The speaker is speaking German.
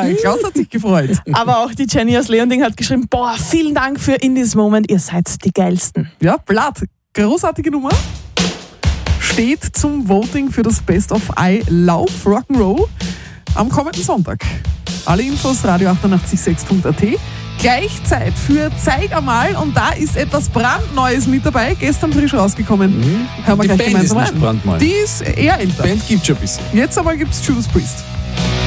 Klaus hat sich gefreut. Aber auch die Jenny aus Leonding hat geschrieben, boah, vielen Dank für In This Moment, ihr seid die Geilsten. Ja, Blatt, großartige Nummer. Steht zum Voting für das Best of I Love Rock'n'Roll am kommenden Sonntag. Alle Infos radio886.at. Gleich Zeit für Zeig einmal und da ist etwas brandneues mit dabei, gestern frisch rausgekommen. Hören wir Die gleich Band gemeinsam ist nicht rein. brandneu. Die ist eher älter. Band gibt schon ein bisschen. Jetzt einmal gibt's Judas Priest.